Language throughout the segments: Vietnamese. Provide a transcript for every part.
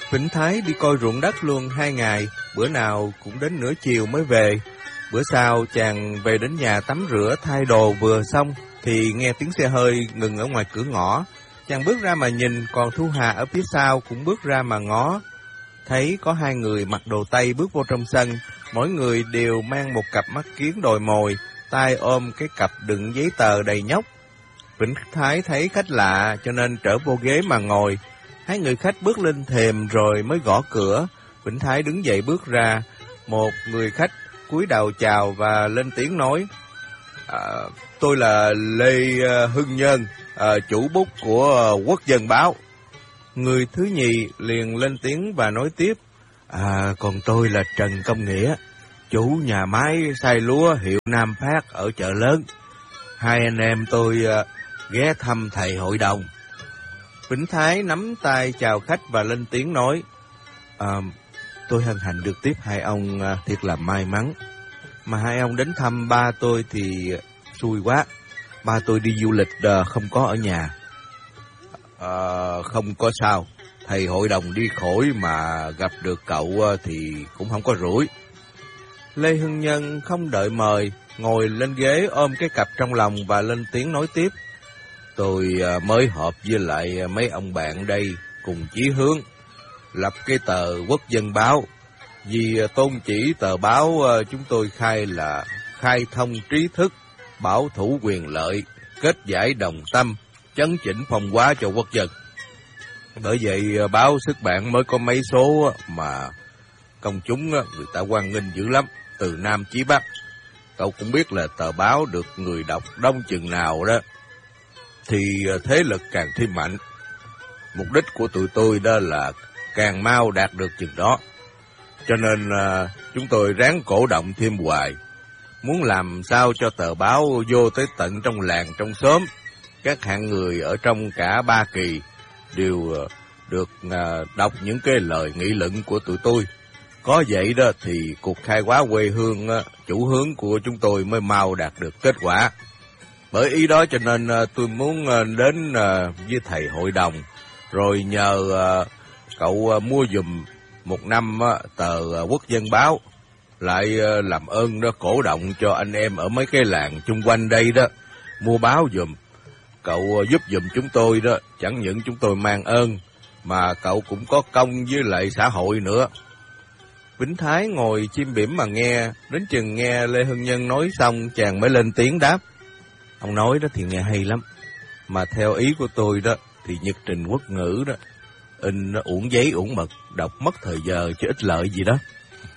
Vĩnh Thái đi coi ruộng đất luôn 2 ngày, bữa nào cũng đến nửa chiều mới về. Bữa sau chàng về đến nhà tắm rửa thay đồ vừa xong thì nghe tiếng xe hơi ngừng ở ngoài cửa ngõ. Chàng bước ra mà nhìn, còn Thu Hà ở phía sau cũng bước ra mà ngó. Thấy có 2 người mặc đồ Tây bước vô trong sân, mỗi người đều mang một cặp mắt kiếng đồi mồi, tay ôm cái cặp đựng giấy tờ đầy nhóc. Vĩnh Thái thấy khách lạ cho nên trở vô ghế mà ngồi. 2 người khách bước lên thềm rồi mới gõ cửa. Vĩnh Thái đứng dậy bước ra. Một người khách cúi đầu chào và lên tiếng nói: tôi là Lê Hưng Nhân, chủ bút của Quốc dân báo. Người thứ nhì liền lên tiếng và nói tiếp: còn tôi là Trần Công Nghĩa, chủ nhà máy xay lúa hiệu Nam Phát ở chợ lớn. 2 anh em tôi ghé thăm thầy hội đồng. Vĩnh Thái nắm tay chào khách và lên tiếng nói: tôi hân hạnh được tiếp 2 ông, thiệt là may mắn. Mà 2 ông đến thăm ba tôi thì xui quá. Ba tôi đi du lịch không có ở nhà. Không có sao, thầy hội đồng đi khỏi mà gặp được cậu thì cũng không có rủi. Lê Hưng Nhân không đợi mời, ngồi lên ghế ôm cái cặp trong lòng và lên tiếng nói tiếp: tôi mới họp với lại mấy ông bạn đây cùng chí hướng, lập cái tờ Quốc dân báo. Vì tôn chỉ tờ báo chúng tôi khai là khai thông trí thức, bảo thủ quyền lợi, kết giải đồng tâm, chấn chỉnh phong hóa cho quốc dân. Bởi vậy báo xuất bản mới có mấy số mà công chúng người ta hoan nghênh dữ lắm, từ Nam chí Bắc. Cậu cũng biết là tờ báo được người đọc đông chừng nào đó thì thế lực càng thêm mạnh. Mục đích của tụi tôi đó là càng mau đạt được chừng đó. Cho nên chúng tôi ráng cổ động thêm hoài, muốn làm sao cho tờ báo vô tới tận trong làng trong xóm. Các hạng người ở trong cả 3 kỳ đều được đọc những cái lời nghị luận của tụi tôi. Có vậy đó thì cuộc khai hóa quê hương, chủ hướng của chúng tôi mới mau đạt được kết quả. Bởi ý đó cho nên tôi muốn đến với thầy hội đồng, rồi nhờ cậu mua giùm 1 năm tờ Quốc dân báo, lại làm ơn đó cổ động cho anh em ở mấy cái làng chung quanh đây đó mua báo giùm. Cậu giúp giùm chúng tôi đó, chẳng những chúng tôi mang ơn mà cậu cũng có công với lại xã hội nữa. Vĩnh Thái ngồi chim bỉm mà nghe, đến chừng nghe Lê Hưng Nhân nói xong chàng mới lên tiếng đáp: ông nói đó thì nghe hay lắm, mà theo ý của tôi đó thì nhật trình quốc ngữ đó in uổng giấy uổng mực, đọc mất thời giờ chứ ích lợi gì đó.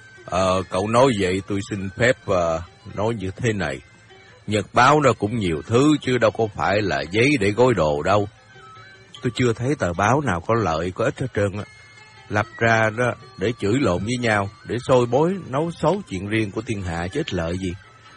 Cậu nói vậy tôi xin phép nói như thế này: nhật báo nó cũng nhiều thứ chứ đâu có phải là giấy để gói đồ đâu. Tôi chưa thấy tờ báo nào có lợi có ích hết trơn á. Lập ra đó để chửi lộn với nhau, để soi bối nấu xấu chuyện riêng của thiên hạ chứ ích lợi gì.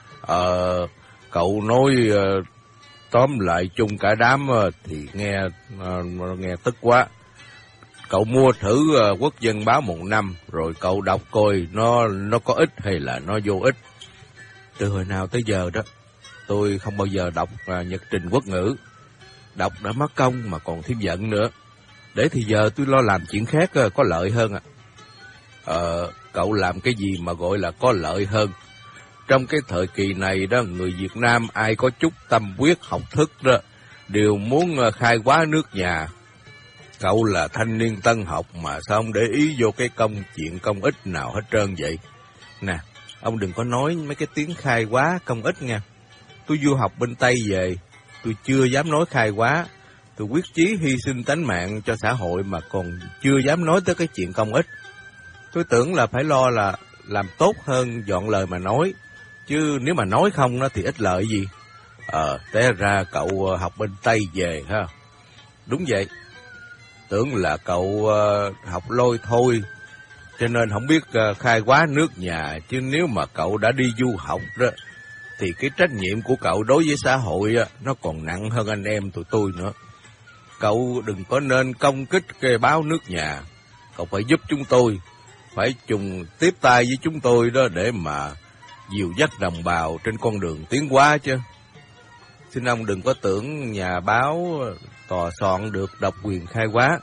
Cậu nói tóm lại chung cả đám thì nghe tức quá. Cậu mua thử Quốc dân báo 1 năm rồi cậu đọc coi nó có ích hay là nó vô ích. Từ hồi nào tới giờ đó tôi không bao giờ đọc nhật trình quốc ngữ. Đọc đã mất công mà còn thêm giận nữa. Để thì giờ tôi lo làm chuyện khác có lợi hơn. Cậu làm cái gì mà gọi là có lợi hơn? Trong cái thời kỳ này đó, người Việt Nam ai có chút tâm huyết học thức đó đều muốn khai hóa nước nhà. Cậu là thanh niên tân học mà sao không để ý vô cái chuyện công ích nào hết trơn vậy? Nè, ông đừng có nói mấy cái tiếng khai hóa công ích nha. Tôi du học bên Tây về, tôi chưa dám nói khai hóa. Tôi quyết chí hy sinh tánh mạng cho xã hội mà còn chưa dám nói tới cái chuyện công ích. Tôi tưởng là phải lo là làm tốt hơn dọn lời mà nói, chứ nếu mà nói không đó thì ích lợi gì. Té ra cậu học bên Tây về ha. Đúng vậy, tưởng là cậu học lôi thôi, cho nên không biết khai hóa nước nhà. Chứ nếu mà cậu đã đi du học đó, thì cái trách nhiệm của cậu đối với xã hội nó còn nặng hơn anh em tụi tôi nữa. Cậu đừng có nên công kích cái báo nước nhà. Cậu phải giúp chúng tôi, phải chung tiếp tay với chúng tôi đó để mà dìu dắt đồng bào trên con đường tiến hóa chứ. Xin ông đừng có tưởng nhà báo tòa soạn được độc quyền khai hóa.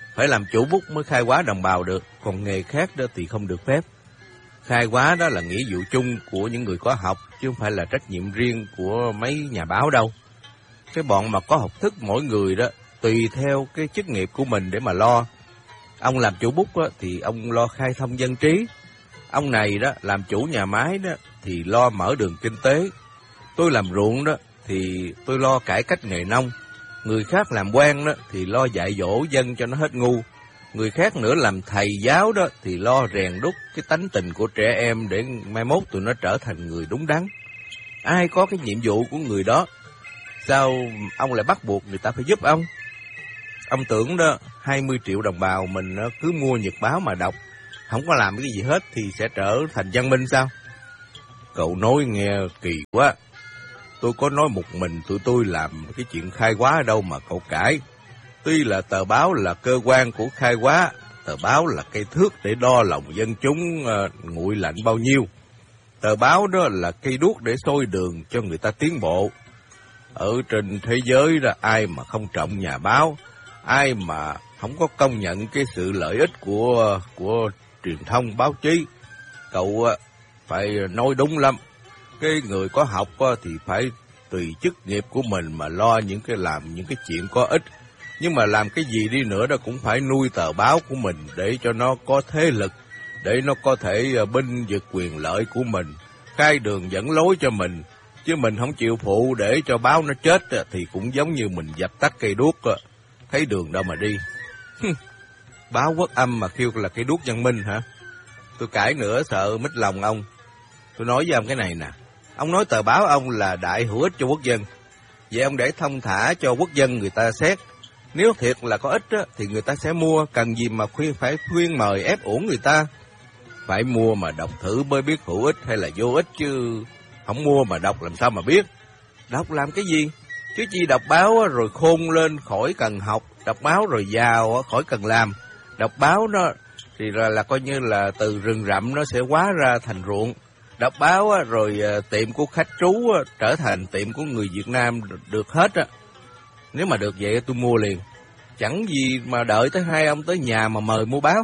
phải làm chủ bút mới khai hóa đồng bào được, còn nghề khác đó thì không được phép. Khai hóa đó là nghĩa vụ chung của những người có học, chứ không phải là trách nhiệm riêng của mấy nhà báo đâu. Cái bọn mà có học thức mỗi người đó, tùy theo cái chức nghiệp của mình để mà lo. Ông làm chủ bút đó, thì ông lo khai thông dân trí. Ông này đó làm chủ nhà máy đó thì lo mở đường kinh tế. Tôi làm ruộng đó thì tôi lo cải cách nghề nông. Người khác làm quan đó thì lo dạy dỗ dân cho nó hết ngu. Người khác nữa làm thầy giáo đó thì lo rèn đúc cái tánh tình của trẻ em để mai mốt tụi nó trở thành người đúng đắn. Ai có cái nhiệm vụ của người đó, sao ông lại bắt buộc người ta phải giúp ông? Ông tưởng đó 20 triệu đồng bào mình cứ mua nhật báo mà đọc, không có làm cái gì hết thì sẽ trở thành văn minh sao? Cậu nói nghe kỳ quá. Tôi có nói một mình tụi tôi làm cái chuyện khai hóa ở đâu mà cậu cãi. Tuy là tờ báo là cơ quan của khai hóa, tờ báo là cây thước để đo lòng dân chúng nguội lạnh bao nhiêu. Tờ báo đó là cây đuốc để soi đường cho người ta tiến bộ. Ở trên thế giới đó, ai mà không trọng nhà báo, ai mà không có công nhận cái sự lợi ích của truyền thông báo chí. Cậu phải nói đúng lắm. Cái người có học thì phải tùy chức nghiệp của mình mà lo làm những cái chuyện có ích. Nhưng mà làm cái gì đi nữa đó cũng phải nuôi tờ báo của mình để cho nó có thế lực, để nó có thể binh vực quyền lợi của mình, khai đường dẫn lối cho mình. Chứ mình không chịu phụ để cho báo nó chết thì cũng giống như mình dập tắt cây đuốc, thấy đường đâu mà đi. Báo Quốc Âm mà kêu là cây đuốc văn minh hả? Tôi cãi nữa sợ mít lòng ông. Tôi nói với ông cái này nè, ông nói tờ báo ông là đại hữu ích cho quốc dân. Vậy ông để thông thả cho quốc dân người ta xét. Nếu thiệt là có ích thì người ta sẽ mua, cần gì mà phải khuyên mời ép uổng người ta. Phải mua mà đọc thử mới biết hữu ích hay là vô ích, chứ không mua mà đọc làm sao mà biết. Đọc làm cái gì? Chứ chi đọc báo rồi khôn lên khỏi cần học, đọc báo rồi giàu khỏi cần làm. Đọc báo nó thì là coi như là từ rừng rậm nó sẽ hóa ra thành ruộng. Đọc báo rồi tiệm của khách trú trở thành tiệm của người Việt Nam được hết á. Nếu mà được vậy tôi mua liền. Chẳng gì mà đợi tới hai ông tới nhà mà mời mua báo.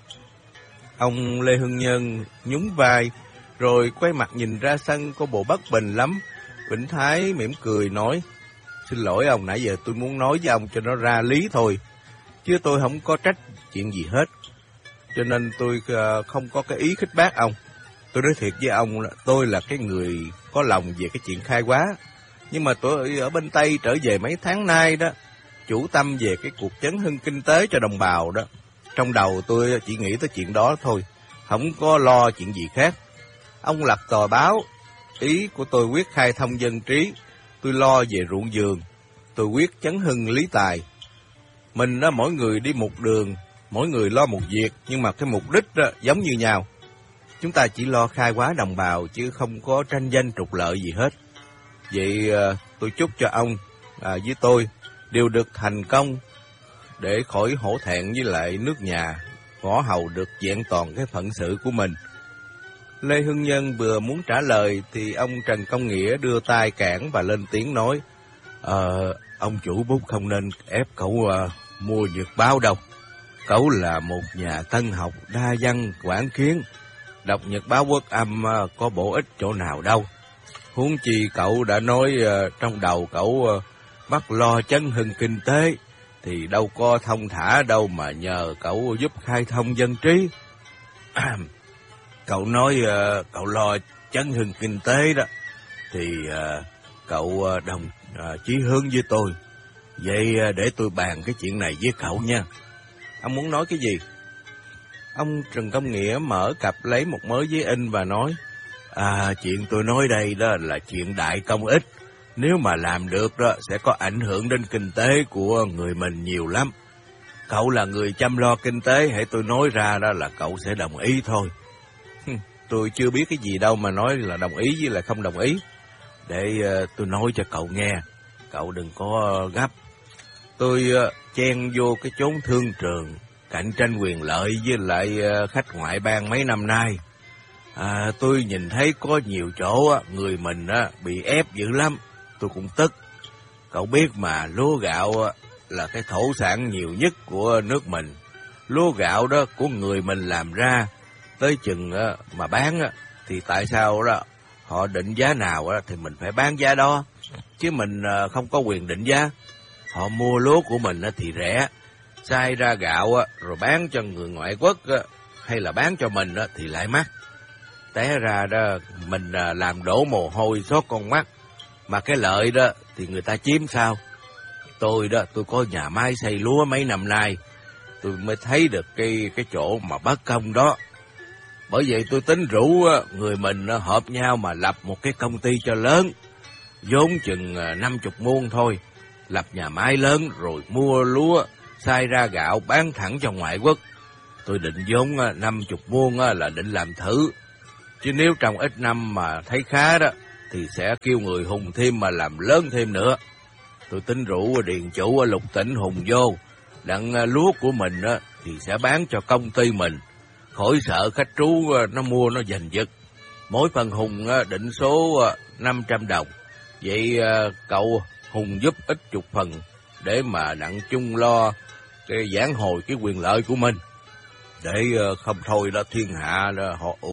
Ông Lê Hưng Nhân nhún vai, rồi quay mặt nhìn ra sân có bộ bất bình lắm. Vĩnh Thái mỉm cười nói, xin lỗi ông, nãy giờ tôi muốn nói với ông cho nó ra lý thôi. Chứ tôi không có trách chuyện gì hết. Cho nên tôi không có cái ý khích bác ông. Tôi nói thiệt với ông, tôi là cái người có lòng về cái chuyện khai hóa. Nhưng mà tôi ở bên Tây trở về mấy tháng nay đó, chủ tâm về cái cuộc chấn hưng kinh tế cho đồng bào đó. Trong đầu tôi chỉ nghĩ tới chuyện đó thôi, không có lo chuyện gì khác. Ông lập tờ báo, ý của tôi quyết khai thông dân trí, tôi lo về ruộng vườn, tôi quyết chấn hưng lý tài. Mình đó mỗi người đi một đường, mỗi người lo một việc, nhưng mà cái mục đích đó giống như nhau. Chúng ta chỉ lo khai hóa đồng bào chứ không có tranh danh trục lợi gì hết. Vậy tôi chúc cho ông với tôi đều được thành công để khỏi hổ thẹn với lại nước nhà, ngõ hầu được vẹn toàn cái phận sự của mình. Lê Hưng Nhân vừa muốn trả lời thì ông Trần Công Nghĩa đưa tay cản và lên tiếng nói, ông chủ bút không nên ép cậu mua nhật báo đâu. Cậu là một nhà tân học đa văn quảng kiến, đọc nhật báo Quốc Âm có bổ ích chỗ nào đâu. Huống chi cậu đã nói trong đầu cậu bắt lo chấn hưng kinh tế, thì đâu có thông thả đâu mà nhờ cậu giúp khai thông dân trí. Cậu nói cậu lo chấn hưng kinh tế đó, thì cậu đồng chí hướng với tôi. Vậy để tôi bàn cái chuyện này với cậu nha. Ông muốn nói cái gì? Ông Trần Công Nghĩa mở cặp lấy một mớ giấy in và nói, chuyện tôi nói đây đó là chuyện đại công ích. Nếu mà làm được đó sẽ có ảnh hưởng đến kinh tế của người mình nhiều lắm. Cậu là người chăm lo kinh tế, hãy tôi nói ra đó là cậu sẽ đồng ý thôi. Tôi chưa biết cái gì đâu mà nói là đồng ý với là không đồng ý. Để tôi nói cho cậu nghe, cậu đừng có gấp. Tôi chen vô cái chốn thương trường, cạnh tranh quyền lợi với lại khách ngoại bang mấy năm nay. Tôi nhìn thấy có nhiều chỗ người mình bị ép dữ lắm, tôi cũng tức. Cậu biết mà, lúa gạo là cái thổ sản nhiều nhất của nước mình. Lúa gạo đó của người mình làm ra, tới chừng mà bán thì tại sao đó họ định giá nào thì mình phải bán giá đó, chứ mình không có quyền định giá. Họ mua lúa của mình thì rẻ, xay ra gạo rồi bán cho người ngoại quốc hay là bán cho mình thì lại mắc. Té ra đó mình làm đổ mồ hôi xót con mắt, mà cái lợi đó thì người ta chiếm sao? Tôi có nhà máy xay lúa mấy năm nay, tôi mới thấy được cái chỗ mà bất công đó. Bởi vậy tôi tính rủ người mình hợp nhau mà lập một cái công ty cho lớn, vốn chừng 50 muôn thôi, lập nhà máy lớn rồi mua lúa, xay ra gạo bán thẳng cho ngoại quốc. Tôi định vốn 50 muôn là định làm thử, chứ nếu trong ít năm mà thấy khá đó thì sẽ kêu người hùng thêm mà làm lớn thêm nữa. Tôi tính rủ điền chủ ở Lục Tỉnh hùng vô, đặng lúa của mình thì sẽ bán cho công ty mình, khỏi sợ khách trú nó mua nó giành giật. Mỗi phần hùng định số 500 đồng, vậy cậu hùng giúp ít chục phần để mà đặng chung lo cái vãn hồi cái quyền lợi của mình, để không thôi là thiên hạ họ